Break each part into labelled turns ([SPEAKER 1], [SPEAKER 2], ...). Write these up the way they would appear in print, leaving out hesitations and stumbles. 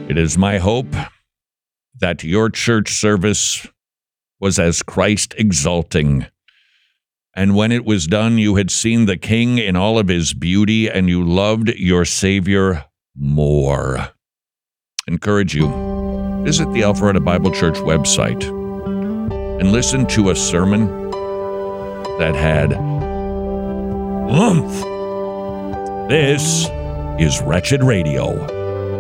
[SPEAKER 1] It is my hope that your church service was as Christ exalting. And when it was done, you had seen the King in all of his beauty, and you loved your Savior more. Encourage you, visit the Alpharetta Bible Church website and listen to a sermon that had oomph. This is Wretched Radio.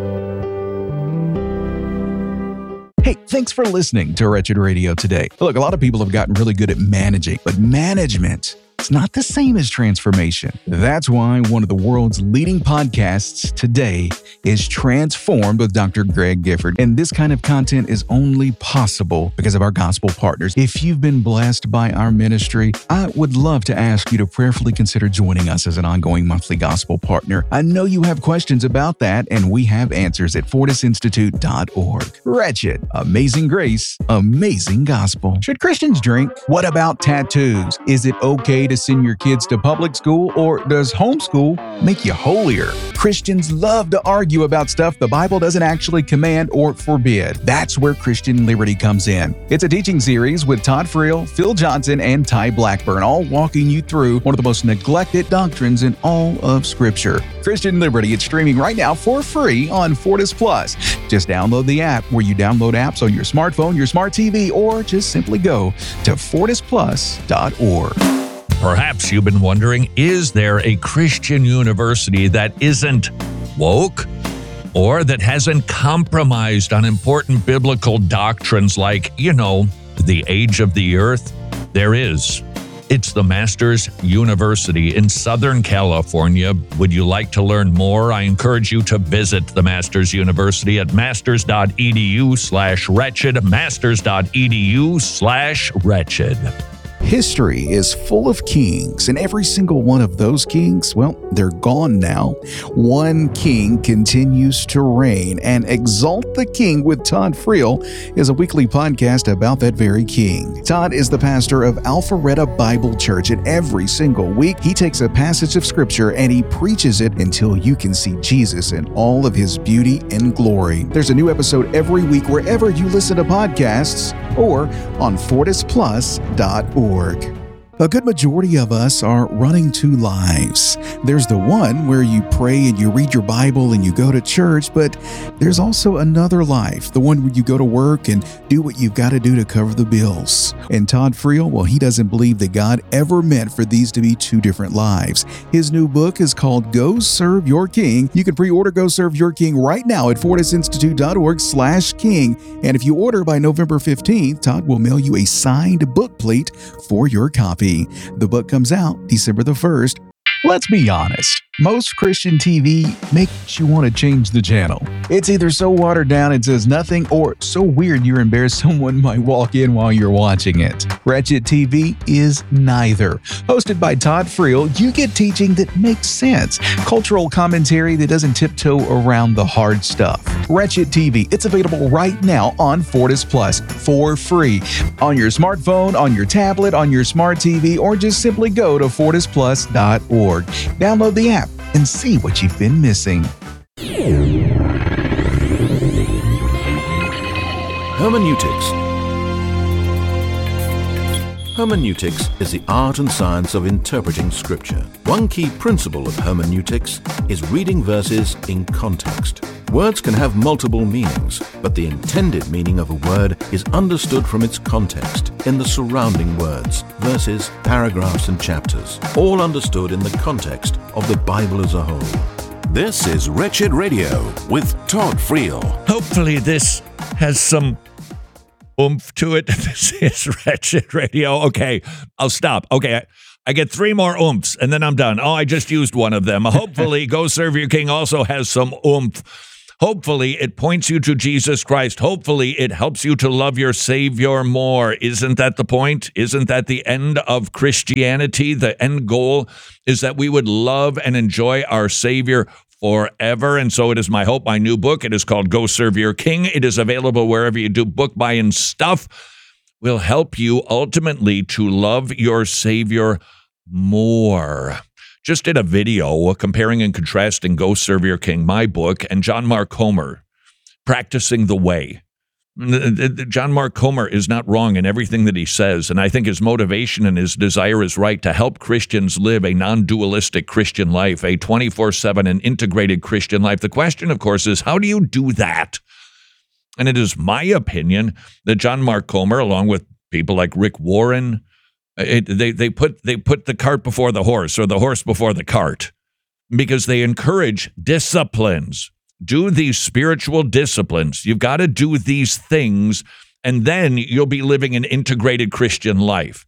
[SPEAKER 2] Hey, thanks for listening to Wretched Radio today. Look, a lot of people have gotten really good at managing, but management is not the same as transformation. That's why one of the world's leading podcasts today is Transformed with Dr. Greg Gifford. And this kind of content is only possible because of our gospel partners. If you've been blessed by our ministry, I would love to ask you to prayerfully consider joining us as an ongoing monthly gospel partner. I know you have questions about that, and we have answers at FortisInstitute.org. Wretched, amazing grace, amazing gospel. Should Christians drink? What about tattoos? Is it okay to send your kids to public school, or does homeschool make you holier? Christians love to argue about stuff the Bible doesn't actually command or forbid. That's where Christian Liberty comes in. It's a teaching series with Todd Friel, Phil Johnson, and Ty Blackburn, all walking you through one of the most neglected doctrines in all of Scripture. Christian Liberty, it's streaming right now for free on Fortis Plus. Just download the app where you download apps on your smartphone, your smart TV, or just simply go to fortisplus.org.
[SPEAKER 1] Perhaps you've been wondering, is there a Christian university that isn't woke or that hasn't compromised on important biblical doctrines like, the age of the earth? There is. It's the Masters University in Southern California. Would you like to learn more? I encourage you to visit the Masters University at masters.edu/wretched, masters.edu/wretched.
[SPEAKER 2] History is full of kings, and every single one of those kings, they're gone now. One king continues to reign, and Exalt the King with Todd Friel is a weekly podcast about that very king. Todd is the pastor of Alpharetta Bible Church, and every single week he takes a passage of scripture and he preaches it until you can see Jesus in all of his beauty and glory. There's a new episode every week wherever you listen to podcasts or on fortisplus.org. A good majority of us are running two lives. There's the one where you pray and you read your Bible and you go to church, but there's also another life, the one where you go to work and do what you've got to do to cover the bills. And Todd Friel, he doesn't believe that God ever meant for these to be two different lives. His new book is called Go Serve Your King. You can pre-order Go Serve Your King right now at fortisinstitute.org/king. And if you order by November 15th, Todd will mail you a signed book plate for your copy. The book comes out December the 1st. Let's be honest. Most Christian TV makes you want to change the channel. It's either so watered down it says nothing, or so weird you're embarrassed someone might walk in while you're watching it. Wretched TV is neither. Hosted by Todd Friel, you get teaching that makes sense, cultural commentary that doesn't tiptoe around the hard stuff. Wretched TV, it's available right now on Fortis Plus for free on your smartphone, on your tablet, on your smart TV, or just simply go to fortisplus.org. Download the app and see what you've been missing.
[SPEAKER 3] Hermeneutics. Hermeneutics is the art and science of interpreting Scripture. One key principle of hermeneutics is reading verses in context. Words can have multiple meanings, but the intended meaning of a word is understood from its context in the surrounding words, verses, paragraphs, and chapters, all understood in the context of the Bible as a whole. This is Wretched Radio with Todd Friel.
[SPEAKER 1] Hopefully this has some oomph to it. This is Wretched Radio. Okay, I'll stop. Okay, I get 3 more oomphs, and then I'm done. Oh, I just used one of them. Hopefully, Go Serve Your King also has some oomph. Hopefully, it points you to Jesus Christ. Hopefully, it helps you to love your Savior more. Isn't that the point? Isn't that the end of Christianity? The end goal is that we would love and enjoy our Savior forever. And so it is my hope. My new book, it is called Go Serve Your King. It is available wherever you do book buying stuff. Will help you ultimately to love your Savior more. Just did a video comparing and contrasting Go Serve Your King, my book, and John Mark Comer practicing the way. John Mark Comer is not wrong in everything that he says, and I think his motivation and his desire is right to help Christians live a non-dualistic Christian life, a 24/7 and integrated Christian life. The question, of course, is how do you do that? And it is my opinion that John Mark Comer, along with people like Rick Warren, they put the cart before the horse, or the horse before the cart, because they encourage disciplines. Do these spiritual disciplines. You've got to do these things, and then you'll be living an integrated Christian life.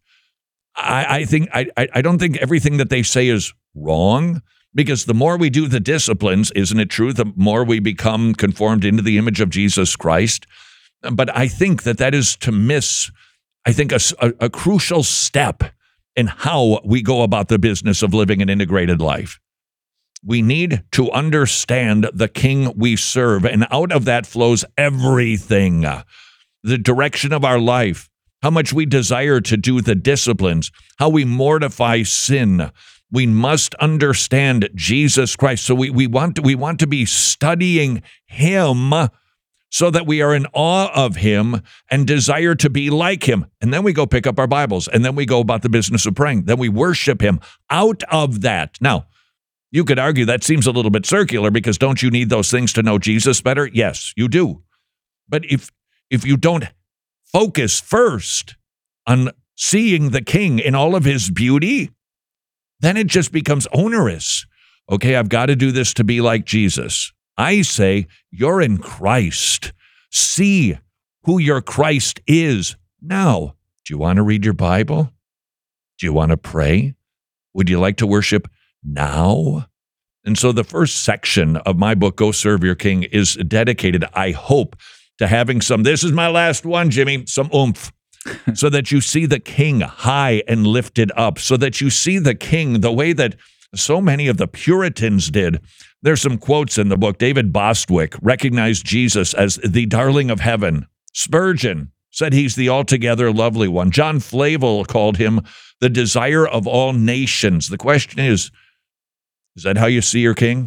[SPEAKER 1] I don't think everything that they say is wrong, because the more we do the disciplines, isn't it true, the more we become conformed into the image of Jesus Christ? But I think that is to miss, I think, a crucial step in how we go about the business of living an integrated life. We need to understand the King we serve, and out of that flows everything. The direction of our life, how much we desire to do the disciplines, how we mortify sin. We must understand Jesus Christ. So we want to be studying him so that we are in awe of him and desire to be like him. And then we go pick up our Bibles, and then we go about the business of praying. Then we worship him out of that. Now, you could argue that seems a little bit circular, because don't you need those things to know Jesus better? Yes, you do. But if you don't focus first on seeing the King in all of his beauty, then it just becomes onerous. Okay, I've got to do this to be like Jesus. I say, you're in Christ. See who your Christ is. Now, do you want to read your Bible? Do you want to pray? Would you like to worship now? And so the first section of my book, Go Serve Your King, is dedicated, I hope, to having this is my last one, Jimmy, some oomph, so that you see the King high and lifted up, so that you see the King the way that so many of the Puritans did. There's some quotes in the book. David Bostwick recognized Jesus as the darling of heaven. Spurgeon said he's the altogether lovely one. John Flavel called him the desire of all nations. The question is that how you see your King?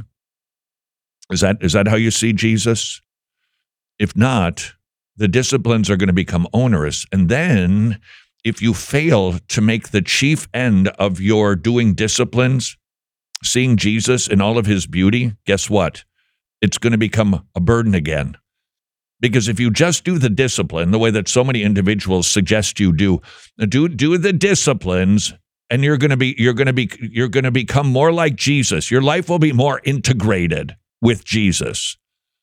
[SPEAKER 1] Is that how you see Jesus? If not, the disciplines are going to become onerous. And then if you fail to make the chief end of your doing disciplines seeing Jesus in all of his beauty, guess what? It's going to become a burden again. Because if you just do the discipline the way that so many individuals suggest you do the disciplines, and you're going to become more like Jesus. Your life will be more integrated with Jesus.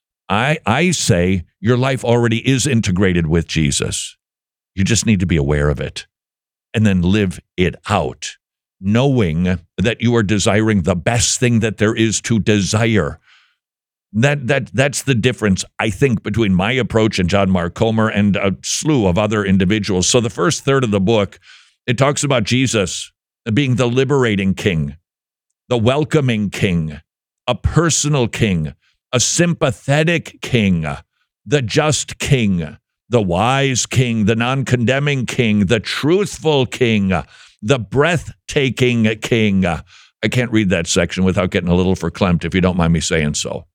[SPEAKER 1] I say your life already is integrated with Jesus. You just need to be aware of it and then live it out, knowing that you are desiring the best thing that there is to desire. That's the difference, I think, between my approach and John Mark Comer and a slew of other individuals. So the first third of the book, it talks about Jesus being the liberating King, the welcoming King, a personal King, a sympathetic King, the just King, the wise King, the non-condemning King, the truthful King, the breathtaking King. I can't read that section without getting a little verklempt, if you don't mind me saying so.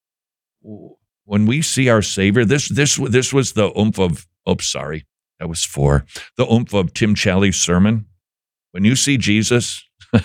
[SPEAKER 1] When we see our Savior, this was the oomph of, that was 4, the oomph of Tim Challies' sermon. When you see Jesus,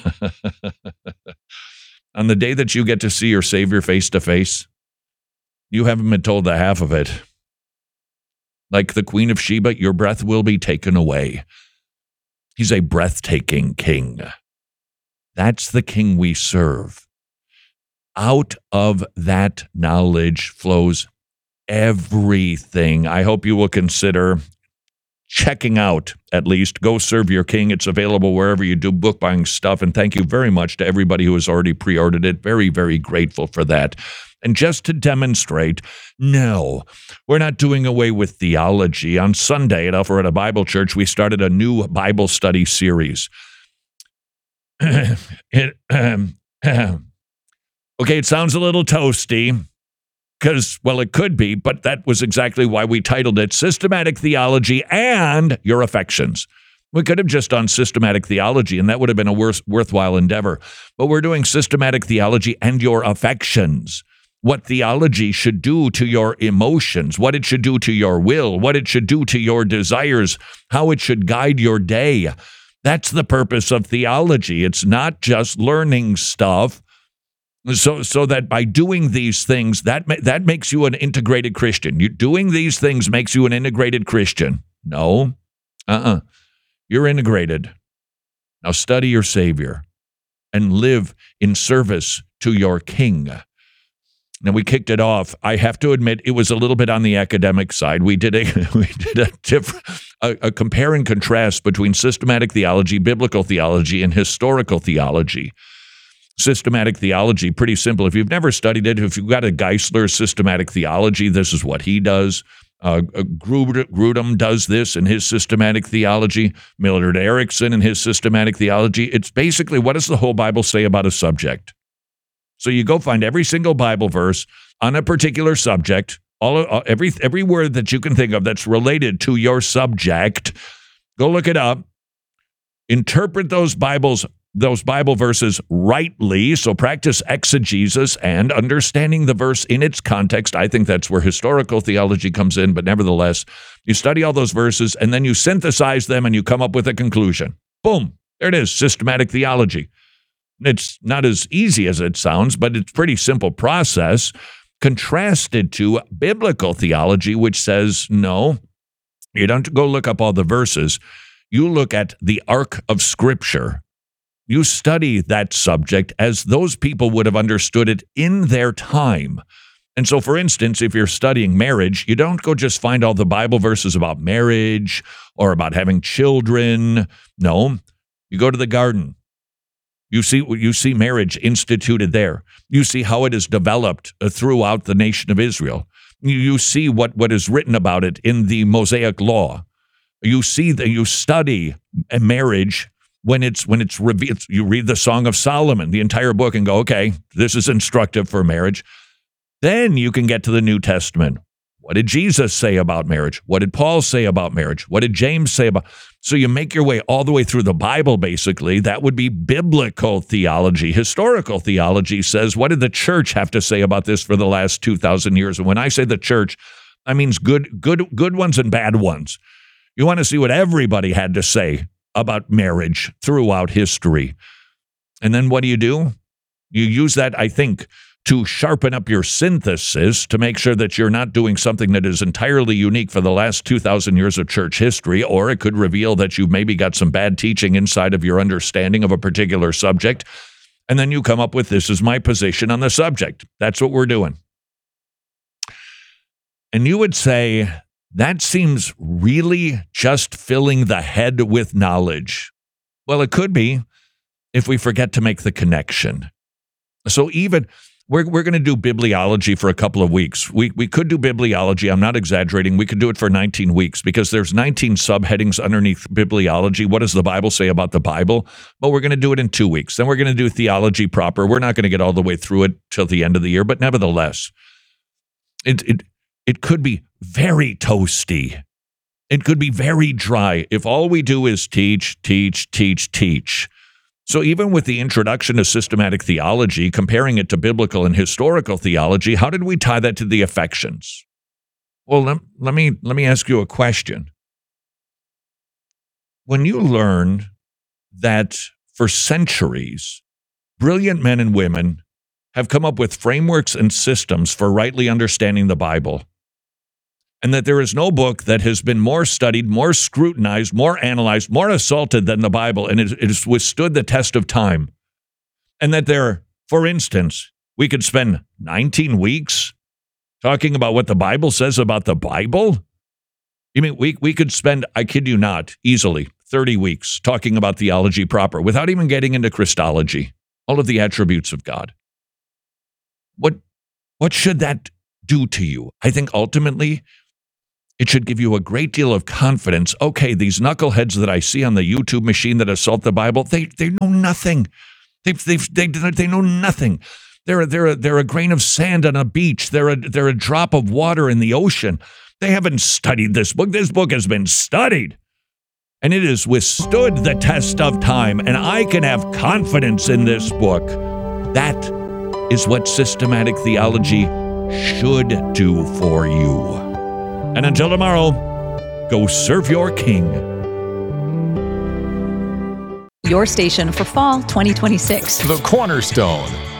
[SPEAKER 1] on the day that you get to see your Savior face to face, you haven't been told the half of it. Like the Queen of Sheba, your breath will be taken away. He's a breathtaking King. That's the King we serve. Out of that knowledge flows everything. I hope you will consider checking out, at least, Go Serve Your King. It's available wherever you do book buying stuff. And thank you very much to everybody who has already pre-ordered it. Very, very grateful for that. And just to demonstrate, no, we're not doing away with theology. On Sunday at Alpharetta Bible Church, we started a new Bible study series. Okay, it sounds a little toasty because, well, it could be, but that was exactly why we titled it Systematic Theology and Your Affections. We could have just done systematic theology, and that would have been a worthwhile endeavor. But we're doing systematic theology and your affections. what theology should do to your emotions, what it should do to your will, what it should do to your desires, how it should guide your day. That's the purpose of theology. It's not just learning stuff. So that by doing these things, that makes you an integrated Christian. Doing these things makes you an integrated Christian. No. You're integrated. Now study your Savior and live in service to your King. Now, we kicked it off. I have to admit, it was a little bit on the academic side. We did a compare and contrast between systematic theology, biblical theology, and historical theology. Systematic theology, pretty simple. If you've never studied it, if you've got a Geisler systematic theology, this is what he does. Grudem does this in his systematic theology. Millard Erickson in his systematic theology. It's basically, what does the whole Bible say about a subject? So you go find every single Bible verse on a particular subject, every word that you can think of that's related to your subject. Go look it up. Interpret those Bible verses rightly. So practice exegesis and understanding the verse in its context. I think that's where historical theology comes in, but nevertheless, you study all those verses and then you synthesize them and you come up with a conclusion. Boom, there it is, systematic theology. It's not as easy as it sounds, but it's a pretty simple process, contrasted to biblical theology, which says, no, you don't go look up all the verses. You look at the arc of Scripture. You study that subject as those people would have understood it in their time. And so, for instance, if you're studying marriage, you don't go just find all the Bible verses about marriage or about having children. No, you go to the garden. You see marriage instituted there. You see how it is developed throughout the nation of Israel. You see what is written about it in the Mosaic Law. You study marriage when it's revealed. You read the Song of Solomon, the entire book, and go, okay, this is instructive for marriage. Then you can get to the New Testament. What did Jesus say about marriage? What did Paul say about marriage? What did James say about? So you make your way all the way through the Bible, basically. That would be biblical theology. Historical theology says, what did the church have to say about this for the last 2,000 years? And when I say the church, I mean good ones and bad ones. You want to see what everybody had to say about marriage throughout history. And then what do? You use that, I think, to sharpen up your synthesis to make sure that you're not doing something that is entirely unique for the last 2,000 years of church history, or it could reveal that you've maybe got some bad teaching inside of your understanding of a particular subject. And then you come up with, this is my position on the subject. That's what we're doing. And you would say, that seems really just filling the head with knowledge. Well, it could be if we forget to make the connection. So even we're going to do bibliology for a couple of weeks. We could do bibliology. I'm not exaggerating. We could do it for 19 weeks because there's 19 subheadings underneath bibliology. What does the Bible say about the Bible? Well, we're going to do it in 2 weeks. Then we're going to do theology proper. We're not going to get all the way through it till the end of the year, but nevertheless, it could be very toasty. It could be very dry if all we do is teach. So even with the introduction to systematic theology, comparing it to biblical and historical theology, how did we tie that to the affections? Well, let me ask you a question. When you learn that for centuries, brilliant men and women have come up with frameworks and systems for rightly understanding the Bible, and that there is no book that has been more studied, more scrutinized, more analyzed, more assaulted than the Bible, and it has withstood the test of time. And that for instance, we could spend 19 weeks talking about what the Bible says about the Bible? You mean we could spend, I kid you not, easily 30 weeks talking about theology proper without even getting into Christology, all of the attributes of God. What should that do to you? I think ultimately, it should give you a great deal of confidence. Okay, these knuckleheads that I see on the YouTube machine that assault the Bible, they know nothing. They know nothing. They're a grain of sand on a beach. They're a drop of water in the ocean. They haven't studied this book. This book has been studied, and it has withstood the test of time. And I can have confidence in this book. That is what systematic theology should do for you. And until tomorrow, go serve your king.
[SPEAKER 4] Your station for fall 2026.
[SPEAKER 5] The Cornerstone.